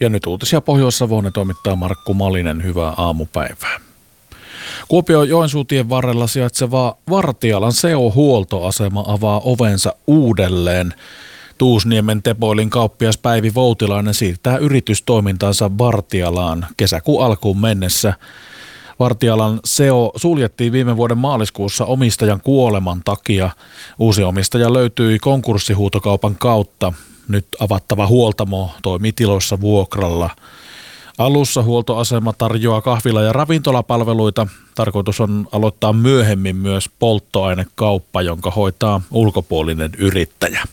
Ja nyt uutisia Pohjois-Savoon toimittaa Markku Malinen. Hyvää aamupäivää. Kuopion Joensuutien varrella sijaitseva Vartialan SEO-huoltoasema avaa ovensa uudelleen. Tuusniemen Tepoilin kauppias Päivi Voutilainen siirtää yritystoimintansa Vartialaan kesäkuun alkuun mennessä. Vartialan SEO suljettiin viime vuoden maaliskuussa omistajan kuoleman takia. Uusi omistaja löytyi konkurssihuutokaupan kautta. Nyt avattava huoltamo toimii tiloissa vuokralla. Alussa huoltoasema tarjoaa kahvila- ja ravintolapalveluita. Tarkoitus on aloittaa myöhemmin myös polttoainekauppa, jonka hoitaa ulkopuolinen yrittäjä.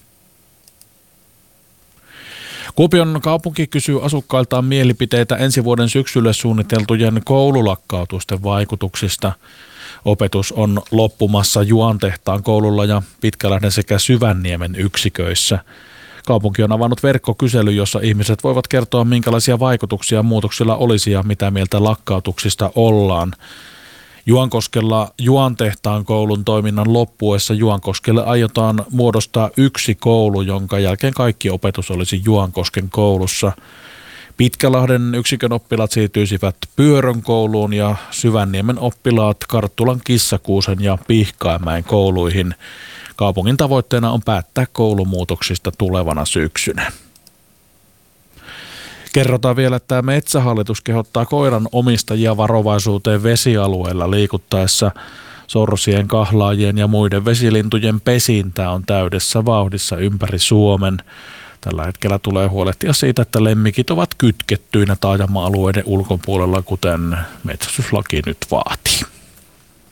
Kuopion kaupunki kysyy asukkailtaan mielipiteitä ensi vuoden syksylle suunniteltujen koululakkautusten vaikutuksista. Opetus on loppumassa Juantehtaan koululla ja Pitkälahden sekä Syvänniemen yksiköissä. Kaupunki on avannut verkkokysely, jossa ihmiset voivat kertoa, minkälaisia vaikutuksia muutoksilla olisi ja mitä mieltä lakkautuksista ollaan. Juankoskella Juantehtaan koulun toiminnan loppuessa Juankoskelle aiotaan muodostaa yksi koulu, jonka jälkeen kaikki opetus olisi Juankosken koulussa. Pitkälahden yksikön oppilaat siirtyisivät Pyörön kouluun ja Syvänniemen oppilaat Karttulan, Kissakuusen ja Pihkaimäen kouluihin. Kaupungin tavoitteena on päättää koulumuutoksista tulevana syksynä. Kerrotaan vielä, että Metsähallitus kehottaa koiran omistajia varovaisuuteen vesialueella liikuttaessa. Sorsien, kahlaajien ja muiden vesilintujen pesintä on täydessä vauhdissa ympäri Suomen. Tällä hetkellä tulee huolehtia siitä, että lemmikit ovat kytkettyinä taajama-alueiden ulkopuolella, kuten metsästyslaki nyt vaatii.